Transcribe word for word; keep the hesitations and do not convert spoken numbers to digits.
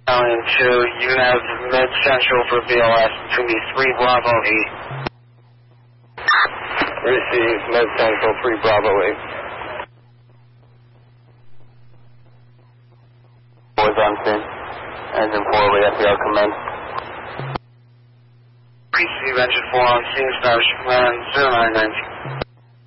Alien two, you can have Mid Central for B L S, to be three Bravo eight. Receive Mid Central three Bravo eight. Was on scene. Engine four, we have to commence. Receive engine four on scene, Starship Command zero nine nineteen.